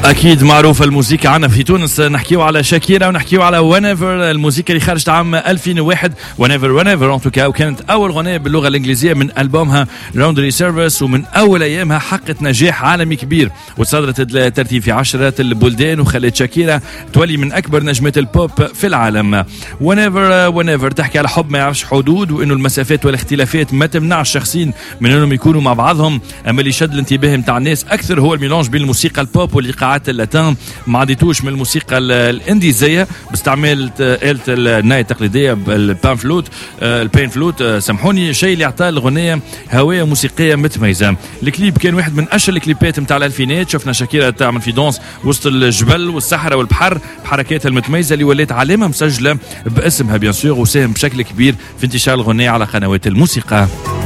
اكيد معروفه الموسيقى عنا في تونس، نحكيو على شاكيرا ونحكيو على وينيفر، الموسيقى اللي خرجت عام 2001. وينيفر ان توكا، وكانت اول اغنيه باللغه الانجليزيه من البومها راوندري سيرفيس، ومن اول ايامها حققت نجاح عالمي كبير وتصدرت الترتيب في عشرات البلدان وخلت شاكيرا تولي من اكبر نجمات البوب في العالم. وينيفر تحكي على حب ما يعرفش حدود، وانه المسافات والاختلافات ما تمنع الشخصين من انهم يكونوا مع بعضهم. اما اللي شد الانتباه نتاع الناس اكثر هو الميلانج بين الموسيقى البوب والايقاعات اللاتين، ما عديتوش من الموسيقى الانديزيه باستعمال آلة الناي التقليديه البان فلوت سامحوني، شيء اللي اعطى الاغنيه هويه موسيقيه متميزه. الكليب كان واحد من اشهر الكليبات نتاع الالفينات، شفنا شاكيرا تعمل في دونس وسط الجبل والصحراء والبحر بحركاتها المتميزه اللي ولات علامه مسجله باسمها بيان سور، وساهم بشكل كبير في انتشار الاغنيه على قنوات الموسيقى.